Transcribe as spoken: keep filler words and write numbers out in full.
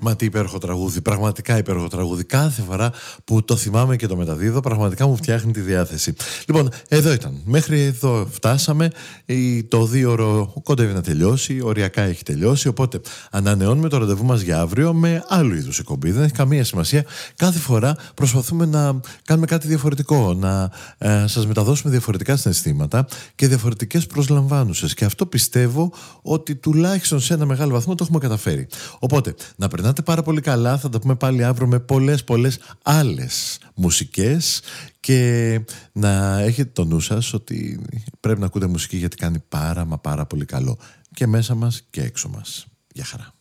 Μα τι υπέροχο τραγούδι, πραγματικά υπέροχο τραγούδι. Κάθε φορά που το θυμάμαι και το μεταδίδω, πραγματικά μου φτιάχνει τη διάθεση. Λοιπόν, εδώ ήταν. Μέχρι εδώ φτάσαμε. Το δύο ώρο κοντεύει να τελειώσει. Οριακά έχει τελειώσει. Οπότε ανανεώνουμε το ραντεβού μας για αύριο με άλλου είδους εκπομπή. Δεν έχει καμία σημασία. Κάθε φορά προσπαθούμε να κάνουμε κάτι διαφορετικό. Να ε, σας μεταδώσουμε διαφορετικά συναισθήματα και διαφορετικές προσλαμβάνουσες. Και αυτό πιστεύω ότι τουλάχιστον σε ένα μεγάλο βαθμό το έχουμε καταφέρει. Οπότε, να περνάτε πάρα πολύ καλά. Θα τα πούμε πάλι αύριο με πολλές πολλές άλλες μουσικές και να έχετε το νου σας ότι πρέπει να ακούτε μουσική γιατί κάνει πάρα μα πάρα πολύ καλό και μέσα μας και έξω μας. Γεια χαρά.